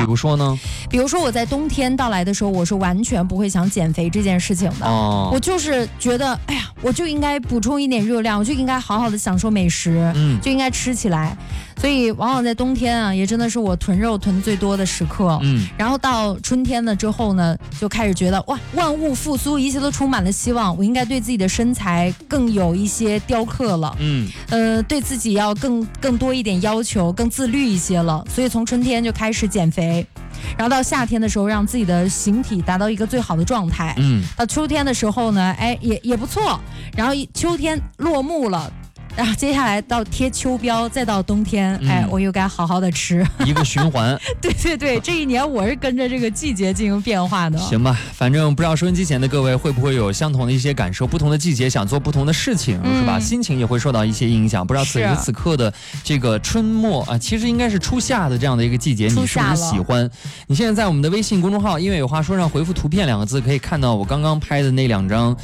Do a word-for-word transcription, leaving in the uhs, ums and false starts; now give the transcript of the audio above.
比如说呢？ 比如说我在冬天到来的时候，我是完全不会想减肥这件事情的。哦，我就是觉得，哎呀，我就应该补充一点热量，我就应该好好的享受美食，嗯，就应该吃起来。所以往往在冬天啊，也真的是我囤肉囤最多的时刻。嗯，然后到春天了之后呢，就开始觉得哇，万物复苏，一切都充满了希望，我应该对自己的身材更有一些雕刻了。嗯，呃，对自己要更更多一点要求，更自律一些了。所以从春天就开始减肥。然后到夏天的时候，让自己的形体达到一个最好的状态。嗯，到秋天的时候呢，哎，也也不错。然后秋天落幕了。然后接下来到贴秋膘，再到冬天，嗯、哎，我又该好好的吃， 一个循环。 对对对，这一年我是跟着这个季节进行变化的。 行吧，反正不知道收音机前的各位会不会有相同的一些感受，不同的季节想做不同的事情，嗯、是吧？心情也会受到一些影响。不知道此时此刻的这个春末啊，其实应该是初夏的这样的一个季节，你是不是喜欢？你现在在我们的微信公众号"音乐有话说"上回复"图片"两个字，可以看到我刚刚拍的那两张